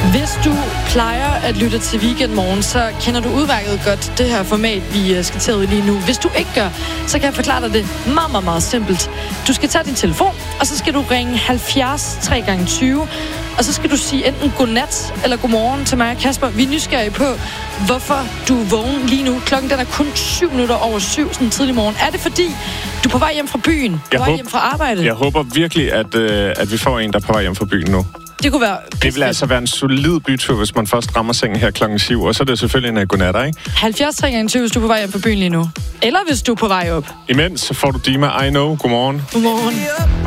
Hvis du plejer at lytte til Weekendmorgen, så kender du udmærket godt det her format, vi skal tage ud lige nu. Hvis du ikke gør, så kan jeg forklare dig det meget, meget, meget simpelt. Du skal tage din telefon, og så skal du ringe 70 3x20, og så skal du sige enten godnat eller godmorgen til mig og Kasper. Vi er nysgerrige på, hvorfor du er vågen lige nu. Klokken den er kun 7 minutter over 7, sådan tidlig morgen. Er det fordi, du er på vej hjem fra byen? På vej hjem fra arbejdet? Jeg håber virkelig, at vi får en, der er på vej hjem fra byen nu. Det kunne være... Det vil altså være en solid bytur, hvis man først rammer sengen her klokken 7, og så er det selvfølgelig en godnat, ikke? 70 3x20, hvis du er på vej hjem fra byen lige nu. Eller hvis du er på vej op. Imens så får du Dima I Know. Godmorgen. Godmorgen.